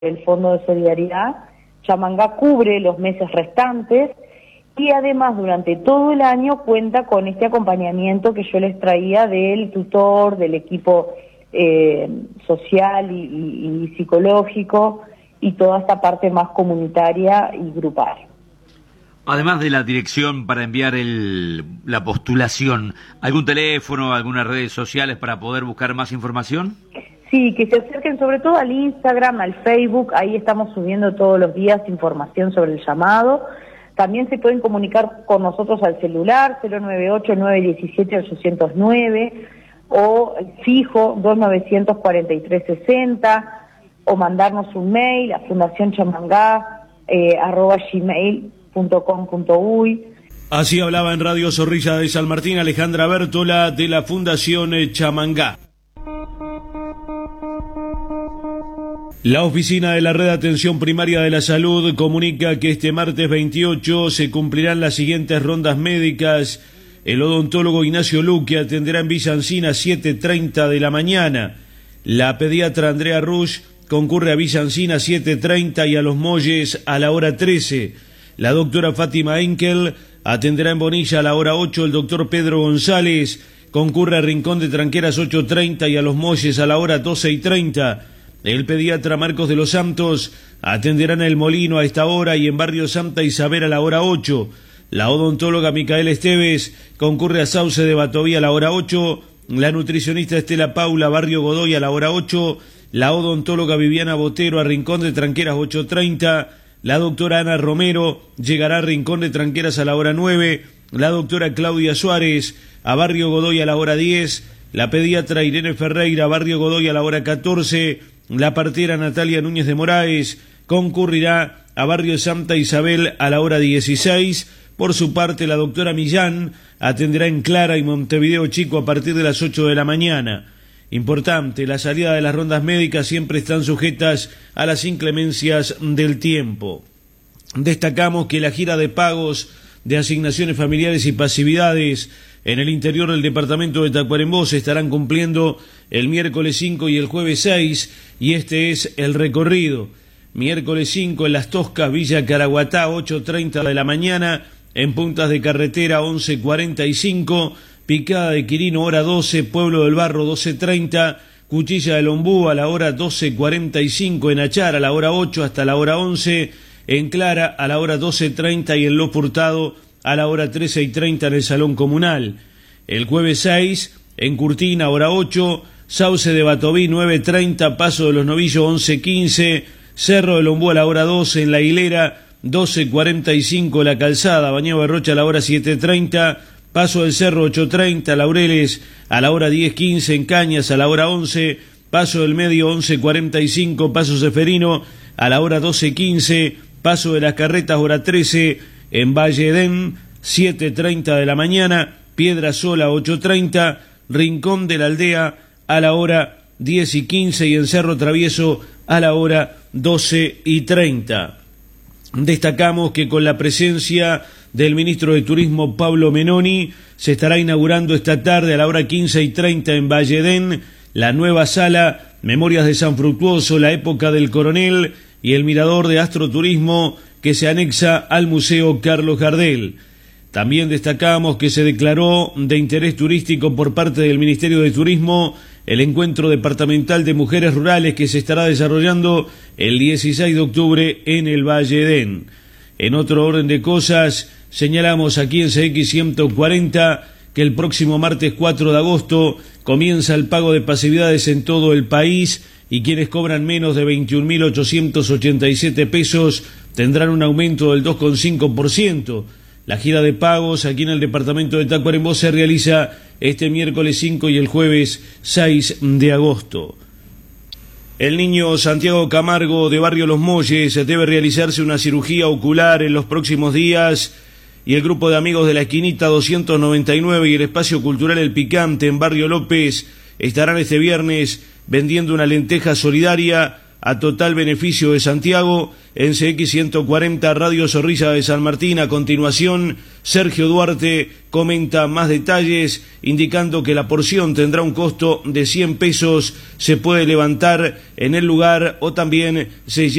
el Fondo de Solidaridad. Chamangá cubre los meses restantes y además durante todo el año cuenta con este acompañamiento que yo les traía del tutor, del equipo social y psicológico y toda esta parte más comunitaria y grupal. Además de la dirección para enviar la postulación, ¿algún teléfono, algunas redes sociales para poder buscar más información? Sí, que se acerquen sobre todo al Instagram, al Facebook, ahí estamos subiendo todos los días información sobre el llamado. También se pueden comunicar con nosotros al celular 098-917-809 o el fijo 2943-60 o mandarnos un mail a fundacionchamangá@gmail.com.uy. Así hablaba en Radio Zorrilla de San Martín Alejandra Bértola de la Fundación Chamangá. La oficina de la Red de Atención Primaria de la Salud comunica que este martes 28 se cumplirán las siguientes rondas médicas. El odontólogo Ignacio Luque atenderá en Villa Encina 7:30 de la mañana. La pediatra Andrea Rush concurre a Villa Encina 7:30 y a Los Molles a la hora 13. La doctora Fátima Enkel atenderá en Bonilla a la hora 8. El doctor Pedro González concurre a Rincón de Tranqueras 8:30 y a Los Molles a la hora 12:30. El pediatra Marcos de los Santos atenderá en El Molino a esta hora y en Barrio Santa Isabel a la hora 8. La odontóloga Micaela Esteves concurre a Sauce de Batoví a la hora 8. La nutricionista Estela Paula Barrio Godoy a la hora 8. La odontóloga Viviana Botero a Rincón de Tranqueras 8:30. La doctora Ana Romero llegará a Rincón de Tranqueras a la hora 9. La doctora Claudia Suárez a Barrio Godoy a la hora 10. La pediatra Irene Ferreira a Barrio Godoy a la hora 14. La partera Natalia Núñez de Moraes concurrirá a Barrio Santa Isabel a la hora 16. Por su parte, la doctora Millán atenderá en Clara y Montevideo Chico a partir de las 8 de la mañana. Importante, la salida de las rondas médicas siempre están sujetas a las inclemencias del tiempo. Destacamos que la gira de pagos de asignaciones familiares y pasividades en el interior del departamento de Tacuarembó se estarán cumpliendo el miércoles 5 y el jueves 6, y este es el recorrido. Miércoles 5 en Las Toscas, Villa Caraguatá, 8:30 de la mañana, en Puntas de Carretera, 11:45, Picada de Quirino, hora 12, Pueblo del Barro, 12:30, Cuchilla del Ombú a la hora 12:45, en Achar a la hora 8 hasta la hora 11, en Clara a la hora 12:30 y en Lo Furtado a la hora 13:30 en el Salón Comunal. El jueves 6, en Curtina, hora 8, Sauce de Batoví, 9:30, Paso de los Novillos, 11:15, Cerro del Ombú a la hora 12, en La Hilera, 12:45, La Calzada, Bañado de Rocha a la hora 7:30, Paso del Cerro, 8:30, Laureles a la hora 10:15, en Cañas a la hora 11, Paso del Medio, 11:45, Paso Seferino a la hora 12:15, Paso de las Carretas, hora 13, en Valle Edén, 7:30 de la mañana, Piedra Sola, 8:30, Rincón de la Aldea a la hora 10:15 y en Cerro Travieso a la hora 12:30. Destacamos que con la presencia del ministro de Turismo Pablo Menoni se estará inaugurando esta tarde a la hora 15:30 en Valle Edén la nueva sala Memorias de San Fructuoso, la época del Coronel y el mirador de Astroturismo que se anexa al Museo Carlos Gardel. También destacamos que se declaró de interés turístico por parte del Ministerio de Turismo el encuentro departamental de mujeres rurales que se estará desarrollando el 16 de octubre en el Valle Edén. En otro orden de cosas, señalamos aquí en CX 140 que el próximo martes 4 de agosto comienza el pago de pasividades en todo el país y quienes cobran menos de 21.887 pesos tendrán un aumento del 2,5%. La gira de pagos aquí en el departamento de Tacuarembó se realiza este miércoles 5 y el jueves 6 de agosto. El niño Santiago Camargo de Barrio Los Molles debe realizarse una cirugía ocular en los próximos días y el grupo de amigos de la Esquinita 299 y el Espacio Cultural El Picante en Barrio López estarán este viernes vendiendo una lenteja solidaria a total beneficio de Santiago. En CX 140 Radio Zorrilla de San Martín, a continuación Sergio Duarte comenta más detalles, indicando que la porción tendrá un costo de 100 pesos, se puede levantar en el lugar o también se